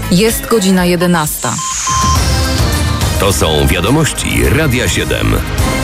Jest godzina 11. To są wiadomości Radia 7.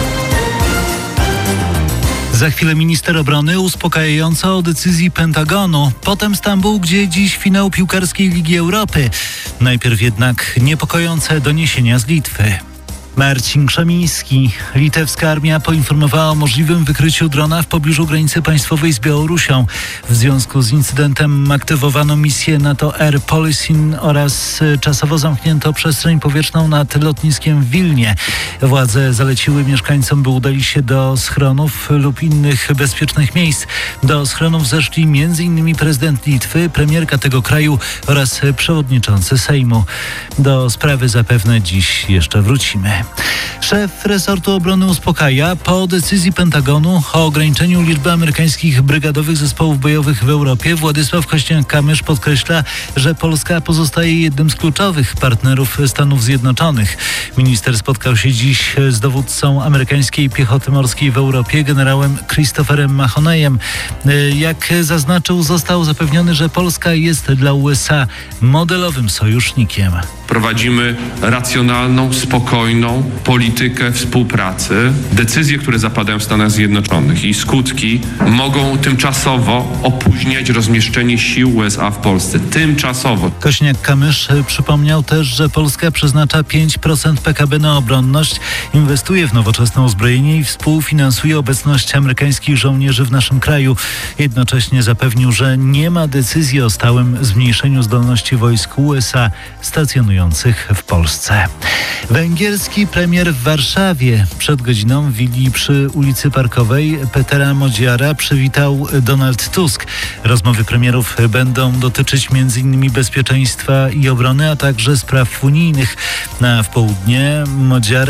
Za chwilę minister obrony uspokajająco o decyzji Pentagonu. Potem Stambuł, gdzie dziś finał piłkarskiej Ligi Europy. Najpierw jednak niepokojące doniesienia z Litwy. Marcin Krzemiński. Litewska armia poinformowała o możliwym wykryciu drona w pobliżu granicy państwowej z Białorusią. W związku z incydentem aktywowano misję NATO Air Policing oraz czasowo zamknięto przestrzeń powietrzną nad lotniskiem w Wilnie. Władze zaleciły mieszkańcom, by udali się do schronów lub innych bezpiecznych miejsc. Do schronów zeszli m.in. prezydent Litwy, premierka tego kraju oraz przewodniczący Sejmu. Do sprawy zapewne dziś jeszcze wrócimy. Szef resortu obrony uspokaja. Po decyzji Pentagonu o ograniczeniu liczby amerykańskich brygadowych zespołów bojowych w Europie, Władysław Kośniak-Kamysz podkreśla, że Polska pozostaje jednym z kluczowych partnerów Stanów Zjednoczonych. Minister spotkał się dziś z dowódcą amerykańskiej piechoty morskiej w Europie, generałem Christopherem Mahoneyem. Jak zaznaczył, został zapewniony, że Polska jest dla USA modelowym sojusznikiem. Prowadzimy racjonalną, spokojną politykę współpracy. Decyzje, które zapadają w Stanach Zjednoczonych i skutki mogą tymczasowo opóźniać rozmieszczenie sił USA w Polsce. Tymczasowo. Kośniak-Kamysz przypomniał też, że Polska przeznacza 5% PKB na obronność, inwestuje w nowoczesne uzbrojenie i współfinansuje obecność amerykańskich żołnierzy w naszym kraju. Jednocześnie zapewnił, że nie ma decyzji o stałym zmniejszeniu zdolności wojsk USA stacjonujących w Polsce. Węgierski premier w Warszawie. Przed godziną w willi przy ulicy Parkowej Petera Modziara przywitał Donald Tusk. Rozmowy premierów będą dotyczyć m.in. bezpieczeństwa i obrony, a także spraw unijnych. W południe Modziara